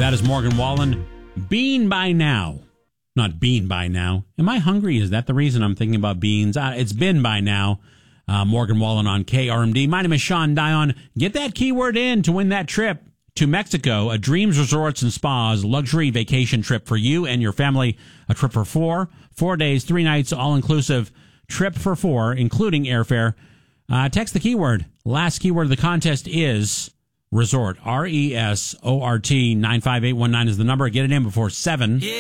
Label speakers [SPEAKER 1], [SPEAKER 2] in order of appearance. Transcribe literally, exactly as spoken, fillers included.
[SPEAKER 1] That is Morgan Wallen. Bean by now. Not bean by now. Am I hungry? Is that the reason I'm thinking about beans? Uh, it's been by now. Uh, Morgan Wallen on K R M D. My name is Sean Dion. Get that keyword in to win that trip to Mexico, a Dreams Resorts and Spas luxury vacation trip for you and your family. A trip for four, four days, three nights, all-inclusive trip for four, including airfare. Uh, text the keyword. Last keyword of the contest is resort. R E S O R T. nine five eight one nine is the number. Get it in before seven.
[SPEAKER 2] Yeah.